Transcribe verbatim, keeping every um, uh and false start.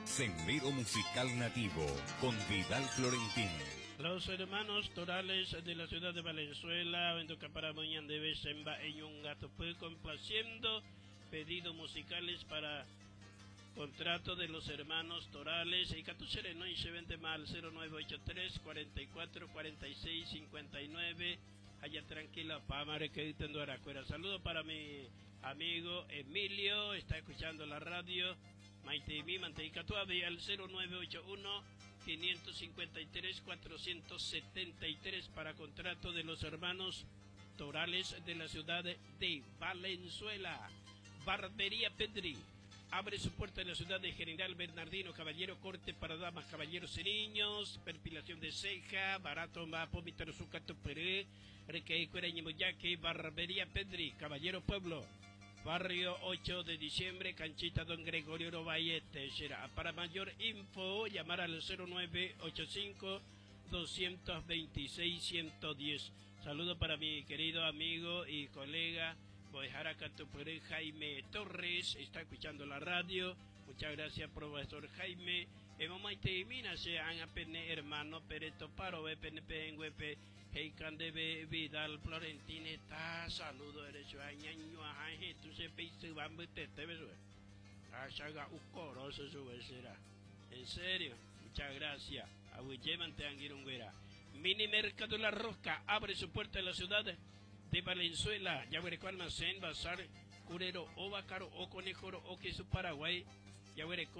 Sendero Musical Nativo con Vidal Florentín. Los hermanos torales de la ciudad de Valenzuela, Vendo para Moñan de Besemba en un gato fue complaciendo pedidos musicales para contrato de los hermanos torales y Catu Sereno y se vende mal cero nueve ocho tres, cuarenta y cuatro, cuarenta y seis, cincuenta y nueve. Allá tranquila, Pamare que tendo Aracuera. Saludo para mi amigo Emilio, está escuchando la radio. Maite y mi Manteica Tuave al cero nueve ocho uno, cinco cinco tres, cuatro siete tres para contrato de los hermanos torales de la ciudad de Valenzuela. Barbería Pedri abre su puerta en la ciudad de General Bernardino. Caballero, corte para damas, caballeros y niños, perpilación de ceja, barato, mapo, mitarazucato, peré, requei, cuereñimoyaque, Barbería Pedri, Caballero Pueblo. Barrio ocho de diciembre, Canchita Don Gregorio Rovalle, Teixeira. Para mayor info, llamar al cero nueve ocho cinco, dos dos seis, uno uno cero. Saludo para mi querido amigo y colega Boejara Catupuré, Jaime Torres, está escuchando la radio. Muchas gracias, profesor Jaime. Emomaite Mina se han apene hermano Pereto Paro, B P N P en W P. Heikan de Vidal Florentín está saludo eres añaño a tú se pise bambu te te ves haga un coro se sube será en serio. Muchas gracias a Huyeman te anguirunguera. Mini Mercado La Rosca abre su puerta en la ciudad de Valenzuela. Ya veré cuál almacén, bazar, curero o bacaro o conejoro o queso Paraguay. Ya veré